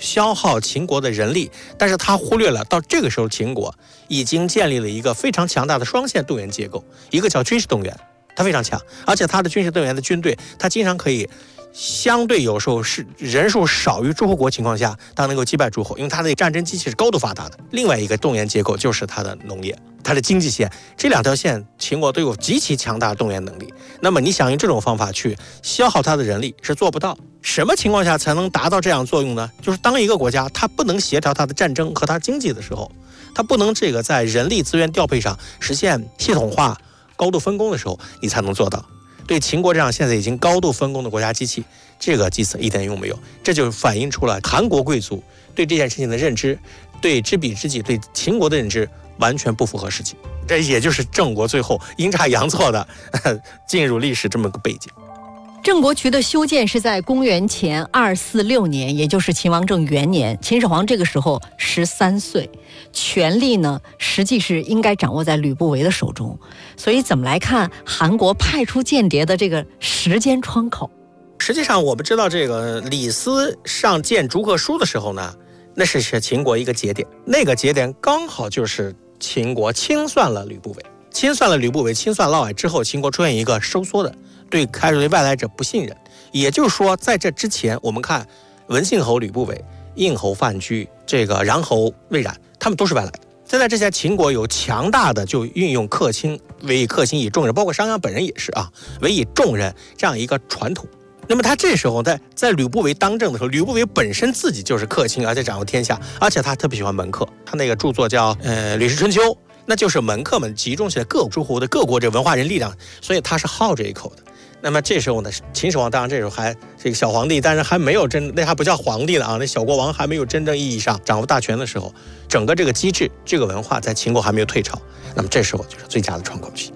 消耗秦国的人力，但是他忽略了到这个时候秦国已经建立了一个非常强大的双线动员结构，一个叫军事动员，它非常强，而且它的军事动员的军队，它经常可以相对有时候是人数少于诸侯国情况下，它能够击败诸侯，因为它的战争机器是高度发达的。另外一个动员结构就是它的农业，它的经济线，这两条线秦国都有极其强大的动员能力。那么你想用这种方法去消耗它的人力是做不到。什么情况下才能达到这样作用呢？就是当一个国家它不能协调它的战争和它经济的时候，它不能在人力资源调配上实现系统化、高度分工的时候，你才能做到。对秦国这样现在已经高度分工的国家机器，这个计策一点用没有。这就反映出了韩国贵族对这件事情的认知，对知彼知己，对秦国的认知完全不符合实际。这也就是郑国最后阴差阳错的进入历史这么个背景。 郑国渠的修建是在公元前246年，也就是秦王政元年。秦始皇这个时候13岁，权力呢实际是应该掌握在吕不韦的手中。所以怎么来看韩国派出间谍的这个时间窗口？ 实际上我们知道，这个李斯上谏逐客书的时候呢，那是秦国一个节点，那个节点刚好就是秦国清算了吕不韦，清算嫪毐之后，秦国出现一个收缩的，开始对外来者不信任。也就是说，在这之前，我们看文信侯吕不韦、应侯范雎、穰侯魏冉，他们都是外来的。在之前，秦国有强大的就运用客卿以重任，包括商鞅本人也是委以重任这样一个传统。那么他这时候在吕不韦当政的时候，吕不韦本身自己就是客卿，而且掌握天下，而且他特别喜欢门客。他那个著作叫《吕氏春秋》，那就是门客们集中起来各诸侯的各国这文化人力量，所以他是好这一口的。那么这时候呢，秦始皇当然这时候还这个小皇帝，但是还没有那还不叫皇帝了那小国王还没有真正意义上掌握大权的时候，整个这个机制、这个文化在秦国还没有退潮，那么这时候就是最佳的窗口期。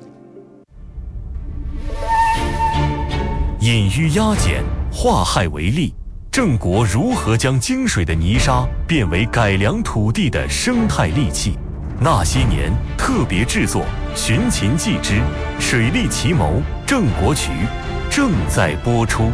隐于压简，化害为利，郑国如何将精水的泥沙变为改良土地的生态利器？那些年特别制作《寻秦记之水利奇谋郑国渠》正在播出。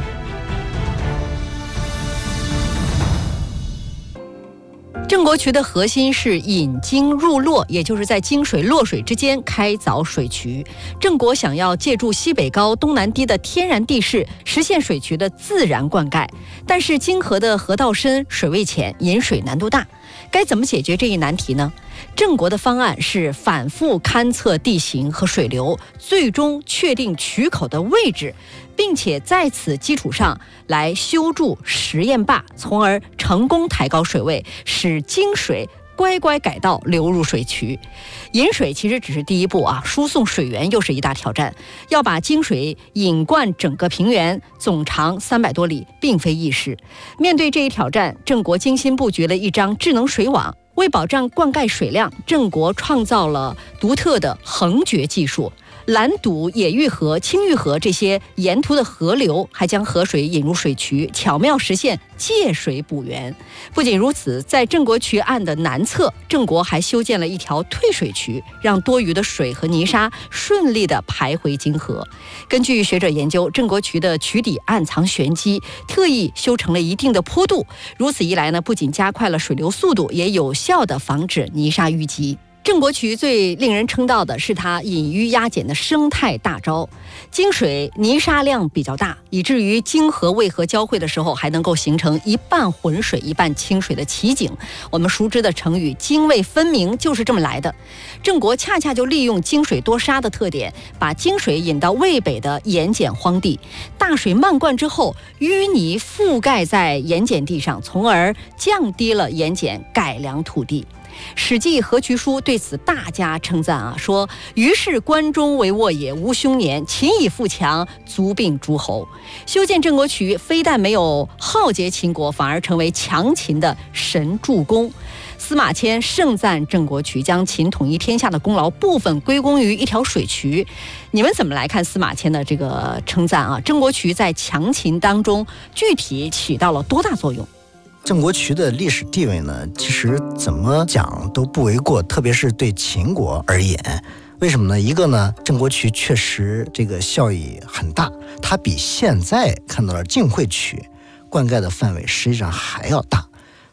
郑国渠的核心是引泾入洛，也就是在泾水、洛水之间开凿水渠。郑国想要借助西北高、东南低的天然地势，实现水渠的自然灌溉。但是泾河的河道深、水位浅，引水难度大。该怎么解决这一难题呢？郑国的方案是反复勘测地形和水流，最终确定渠口的位置，并且在此基础上来修筑实验坝，从而成功抬高水位，使泾水乖乖改道流入水渠。引水其实只是第一步输送水源又是一大挑战。要把泾水引灌整个平原，总长300多里，并非易事。面对这一挑战，郑国精心布局了一张智能水网。为保障灌溉水量，郑国创造了独特的横决技术，拦堵野玉河、青玉河这些沿途的河流，还将河水引入水渠，巧妙实现借水补源。不仅如此，在郑国渠岸的南侧，郑国还修建了一条退水渠，让多余的水和泥沙顺利地排回泾河。根据学者研究，郑国渠的渠底暗藏玄机，特意修成了一定的坡度。如此一来呢，不仅加快了水流速度，也有效地防止泥沙淤积。郑国渠最令人称道的是它隐于压简的生态大招。泾水泥沙量比较大，以至于泾河渭河交汇的时候，还能够形成一半浑水一半清水的奇景。我们熟知的成语泾渭分明就是这么来的。郑国恰恰就利用泾水多沙的特点，把泾水引到渭北的盐碱荒地，大水漫灌之后，淤泥覆盖在盐碱地上，从而降低了盐碱，改良土地。史记河渠书对此大加称赞说：“于是关中为沃也，无凶年，秦以富强，足并诸侯。”修建郑国渠非但没有浩劫秦国，反而成为强秦的神助攻。司马迁盛赞郑国渠，将秦统一天下的功劳部分归功于一条水渠。你们怎么来看司马迁的这个称赞郑国渠在强秦当中具体起到了多大作用？ 郑国渠的历史地位呢，其实怎么讲都不为过，特别是对秦国而言。为什么呢？一个呢，郑国渠确实这个效益很大，它比现在看到的晋惠渠灌溉的范围实际上还要大。